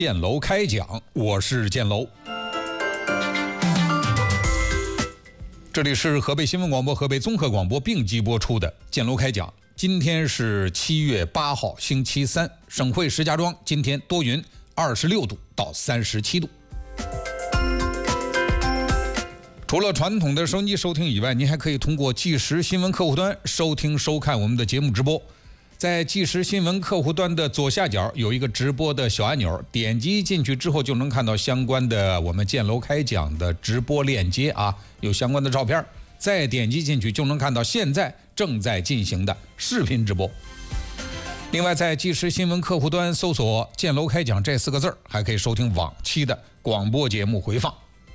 建楼开讲，我是建楼。这里是河北新闻广播、河北综合广播并机播出的建楼开讲。今天是7月8号，星期三，省会石家庄今天多云，26度到37度。除了传统的收音机收听以外，您还可以通过即时新闻客户端收听收看我们的节目直播。在即时新闻客户端的左下角有一个直播的小按钮，点击进去之后就能看到相关的我们建楼开讲的直播链接啊，有相关的照片，再点击进去就能看到现在正在进行的视频直播。另外，在即时新闻客户端搜索“建楼开讲”这4个字，还可以收听往期的广播节目回放。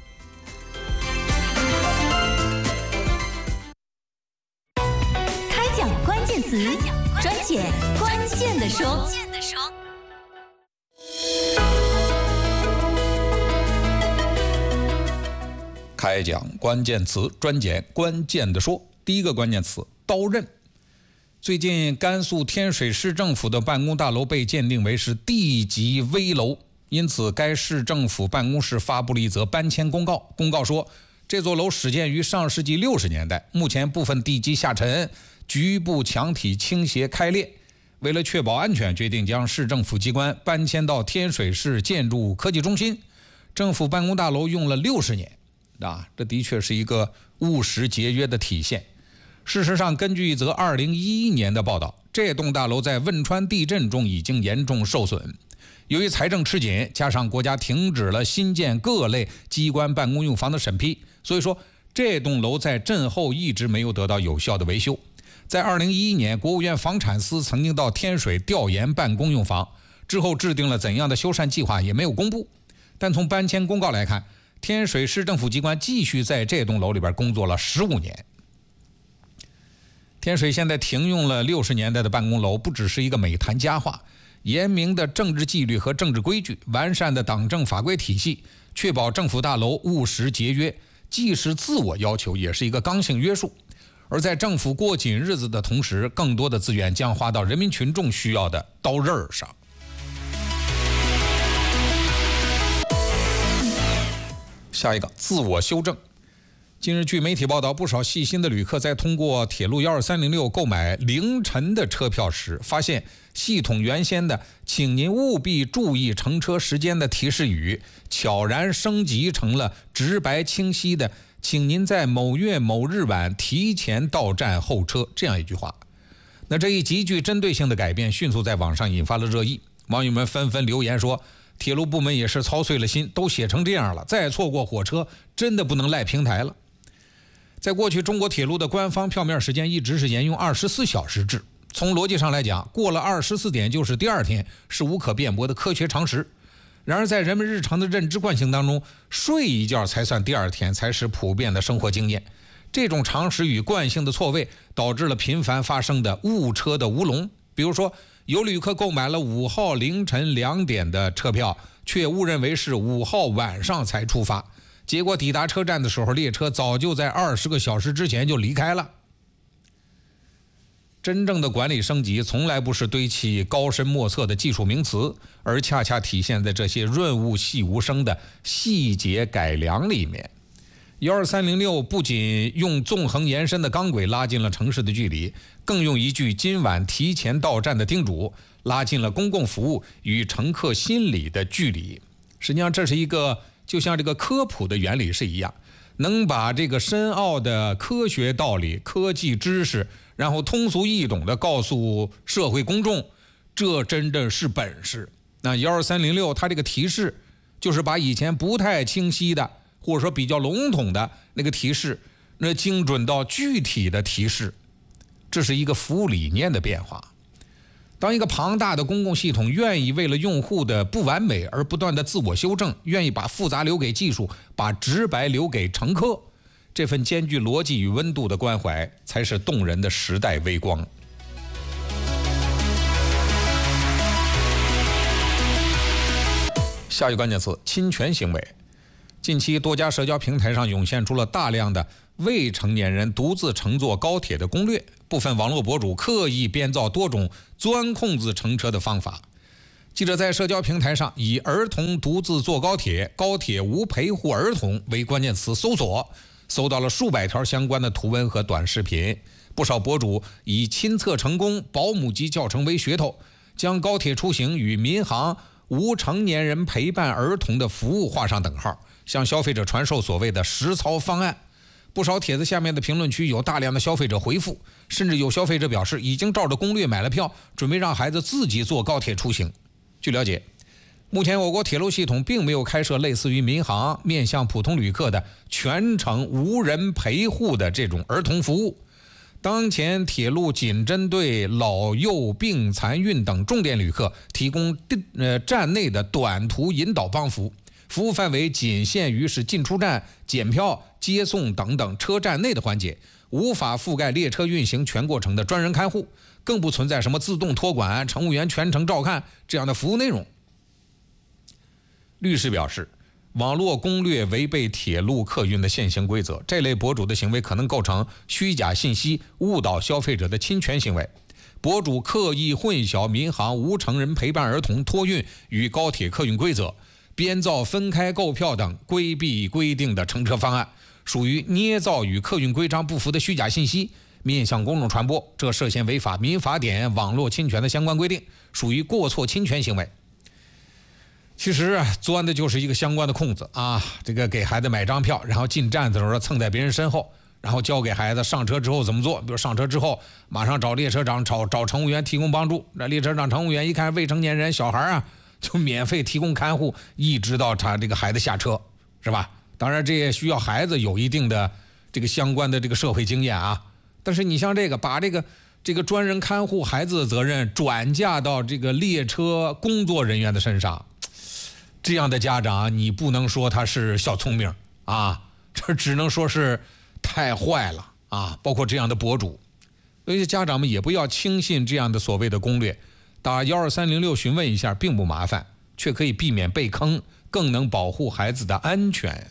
开讲关键词，专解关键的说。 开讲关键词，专解关键的说。第一个关键词：刀刃。最近，甘肃天水市政府的办公大楼被鉴定为是地级危楼，因此该市政府办公室发布了一则搬迁公告。公告说，这座楼始建于上世纪60年代，目前部分地基下沉，局部墙体倾斜开裂。为了确保安全，决定将市政府机关搬迁到天水市建筑科技中心。政府办公大楼用了60年。这的确是一个务实节约的体现。事实上，根据一则2011年的报道，这栋大楼在汶川地震中已经严重受损。由于财政吃紧，加上国家停止了新建各类机关办公用房的审批，所以说这栋楼在震后一直没有得到有效的维修。在2011年，国务院房产司曾经到天水调研办公用房，之后制定了怎样的修缮计划也没有公布。但从搬迁公告来看，天水市政府机关继续在这栋楼里边工作了15年。天水现在停用了60年代的办公楼，不只是一个美谈佳话，严明的政治纪律和政治规矩，完善的党政法规体系，确保政府大楼务实节约，既是自我要求，也是一个刚性约束。而在政府过紧日子的同时，更多的资源将花到人民群众需要的刀刃上。下一个，自我修正。近日，据媒体报道，不少细心的旅客在通过铁路12306购买凌晨的车票时，发现系统原先的“请您务必注意乘车时间”的提示语，悄然升级成了直白清晰的“请您在某月某日晚提前到站候车”这样一句话。那这一极具针对性的改变，迅速在网上引发了热议，网友们纷纷留言说，铁路部门也是操碎了心，都写成这样了，再错过火车真的不能赖平台了。在过去，中国铁路的官方票面时间一直是沿用24小时制。从逻辑上来讲，过了24点就是第二天，是无可辩驳的科学常识。然而在人们日常的认知惯性当中，睡一觉才算第二天，才是普遍的生活经验。这种常识与惯性的错位，导致了频繁发生的误车的乌龙。比如说，有旅客购买了5号凌晨2点的车票，却误认为是5号晚上才出发，结果抵达车站的时候，列车早就在20个小时之前就离开了。真正的管理升级从来不是堆砌高深莫测的技术名词，而恰恰体现在这些润物细无声的细节改良里面。12306不仅用纵横延伸的钢轨拉近了城市的距离，更用一句今晚提前到站的叮嘱，拉近了公共服务与乘客心理的距离。实际上这是一个就像这个科普的原理是一样，能把这个深奥的科学道理、科技知识，然后通俗易懂的告诉社会公众，这真的是本事。那12306它这个提示，就是把以前不太清晰的，或者说比较笼统的那个提示，那精准到具体的提示，这是一个服务理念的变化。当一个庞大的公共系统愿意为了用户的不完美而不断的自我修正，愿意把复杂留给技术，把直白留给乘客，这份兼具逻辑与温度的关怀，才是动人的时代微光。下一个关键词：侵权行为。近期多家社交平台上涌现出了大量的未成年人独自乘坐高铁的攻略，部分网络博主刻意编造多种钻空子乘车的方法。 记者在社交平台上以儿童独自坐高铁、高铁无陪护儿童为关键词搜索，搜到了数百条相关的图文和短视频。不少博主以亲测成功、保姆级教程为噱头，将高铁出行与民航无成年人陪伴儿童的服务画上等号，向消费者传授所谓的实操方案。不少帖子下面的评论区有大量的消费者回复，甚至有消费者表示已经照着攻略买了票，准备让孩子自己坐高铁出行。据了解，目前我国铁路系统并没有开设类似于民航面向普通旅客的全程无人陪护的这种儿童服务。当前铁路仅针对老幼病残孕等重点旅客提供站内的短途引导帮扶，服务范围仅限于是进出站、检票、接送等等车站内的环节，无法覆盖列车运行全过程的专人看护，更不存在什么自动托管、乘务员全程照看这样的服务内容。律师表示，网络攻略违背铁路客运的现行规则，这类博主的行为可能构成虚假信息、误导消费者的侵权行为。博主刻意混淆民航无成人陪伴儿童托运与高铁客运规则，编造分开购票等规避规定的乘车方案，属于捏造与客运规章不符的虚假信息，面向公众传播，这涉嫌违反民法典网络侵权的相关规定，属于过错侵权行为。其实钻的就是一个相关的空子啊！这个给孩子买张票，然后进站的时候蹭在别人身后，然后教给孩子上车之后怎么做。比如上车之后，马上找列车长、找乘务员提供帮助。那列车长、乘务员一看未成年人、小孩啊，就免费提供看护，一直到他这个孩子下车，是吧？当然，这也需要孩子有一定的这个相关的这个社会经验啊。但是你像这个把这个专人看护孩子的责任转嫁到这个列车工作人员的身上。这样的家长，你不能说他是小聪明啊，这只能说是太坏了啊！包括这样的博主，所以家长们也不要轻信这样的所谓的攻略，打12306询问一下并不麻烦，却可以避免被坑，更能保护孩子的安全。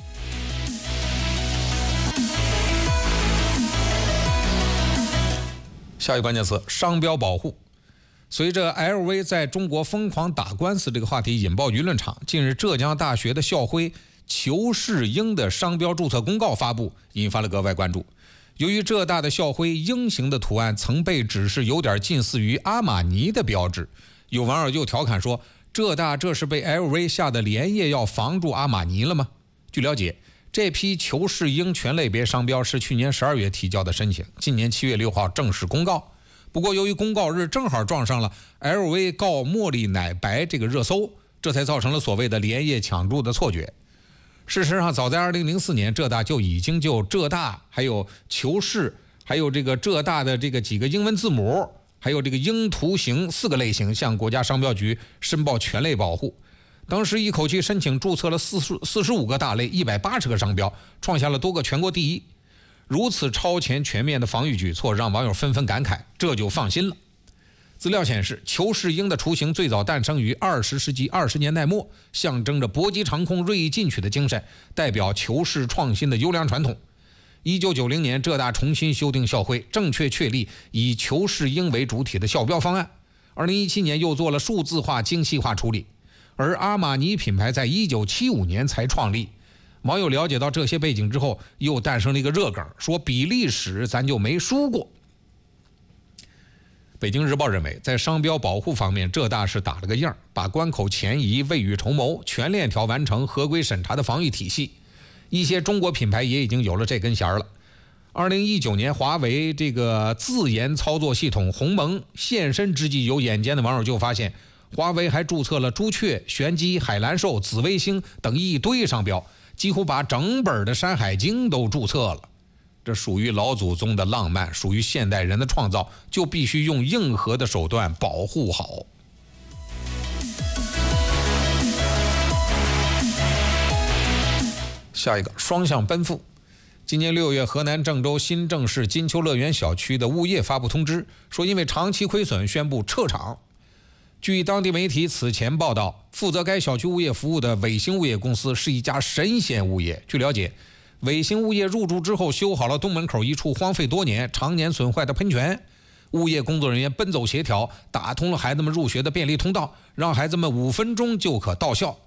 下一个关键词：商标保护。随着 LV 在中国疯狂打官司这个话题引爆舆论场，近日浙江大学的校徽裘世英的商标注册公告发布，引发了格外关注。由于浙大的校徽鹰形的图案曾被指是有点近似于阿玛尼的标志，有网友就调侃说，浙大这是被 LV 下的连夜要防住阿玛尼了吗？据了解，这批裘世英全类别商标是去年12月提交的申请，今年7月6号正式公告。不过由于公告日正好撞上了 LV 告茉莉奶白这个热搜，这才造成了所谓的连夜抢注的错觉。事实上，早在2004年，浙大就已经就浙大还有裘氏还有这个浙大的这个几个英文字母还有这个鹰图形4个类型向国家商标局申报全类保护。当时一口气申请注册了45个大类180个商标，创下了多个全国第一。如此超前全面的防御举措让网友纷纷感慨，这就放心了。资料显示，裘世英的雏形最早诞生于20世纪20年代末，象征着搏击长空、锐意进取的精神，代表裘氏创新的优良传统。1990年，浙大重新修订校徽，正确确立以裘世英为主体的校标方案。2017年又做了数字化、精细化处理。而阿玛尼品牌在1975年才创立。网友了解到这些背景之后，又诞生了一个热梗，说比历史咱就没输过。北京日报认为，在商标保护方面，浙大是打了个样，把关口前移未雨绸缪，全链条完成合规审查的防御体系。一些中国品牌也已经有了这根弦了。2019年，华为这个自研操作系统鸿蒙现身之际，有眼尖的网友就发现，华为还注册了朱雀、玄机、海蓝兽、紫微星等一堆商标，几乎把整本的《山海经》都注册了。这属于老祖宗的浪漫，属于现代人的创造，就必须用硬核的手段保护好。下一个，双向奔赴。今年6月，河南郑州新郑市金秋乐园小区的物业发布通知，说因为长期亏损，宣布撤场。据当地媒体此前报道，负责该小区物业服务的伟星物业公司是一家神仙物业。据了解，伟星物业入驻之后，修好了东门口一处荒废多年、常年损坏的喷泉。 物业工作人员奔走协调，打通了孩子们入学的便利通道，让孩子们5分钟就可到校。